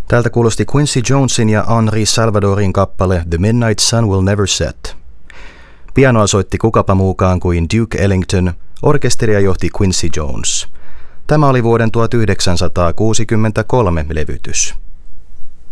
Täältä kuulosti Quincy Jonesin ja Henri Salvadorin kappale The Midnight Sun Will Never Set. Pianoa soitti kukapa muukaan kuin Duke Ellington, orkesteria johti Quincy Jones. Tämä oli vuoden 1963 levytys.